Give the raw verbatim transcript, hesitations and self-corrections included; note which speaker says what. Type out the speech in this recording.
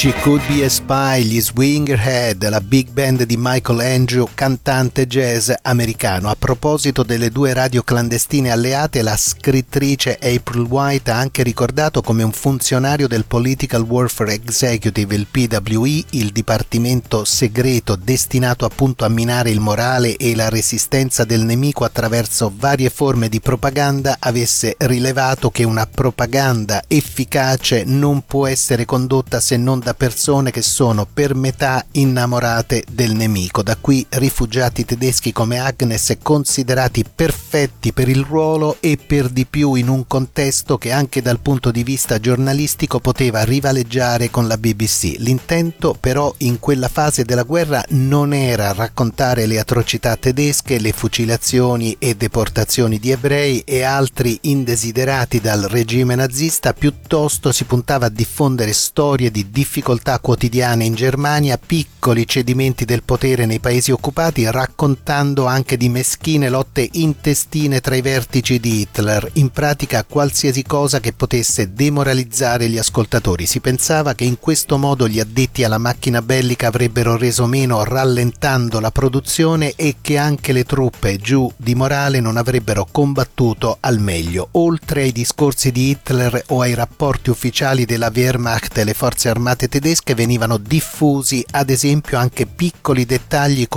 Speaker 1: She Could Be a Spy, gli Swingerhead, la big band di Michael Andrew, cantante jazz americano. A proposito delle due radio clandestine alleate, la scrittrice April White ha anche ricordato come un funzionario del Political Warfare Executive, il P W E, il dipartimento segreto destinato appunto a minare il morale e la resistenza del nemico attraverso varie forme di propaganda, avesse rilevato che una propaganda efficace non può essere condotta se non da persone che sono per metà innamorate del nemico. Da qui rifugiati tedeschi come Agnes considerati perfetti per il ruolo e per di più in un contesto che anche dal punto di vista giornalistico poteva rivaleggiare con la B B C. L'intento però in quella fase della guerra non era raccontare le atrocità tedesche, le fucilazioni e deportazioni di ebrei e altri indesiderati dal regime nazista, piuttosto si puntava a diffondere storie di difficoltà quotidiane in Germania, piccoli cedimenti del potere nei paesi occupati, raccontando anche di meschine lotte intestine tra i vertici di Hitler, in pratica qualsiasi cosa che potesse demoralizzare gli ascoltatori. Si pensava che in questo modo gli addetti alla macchina bellica avrebbero reso meno rallentando la produzione e che anche le truppe giù di morale non avrebbero combattuto al meglio. Oltre ai discorsi di Hitler o ai rapporti ufficiali della Wehrmacht e le forze armate tedesche, venivano diffusi ad esempio anche piccoli dettagli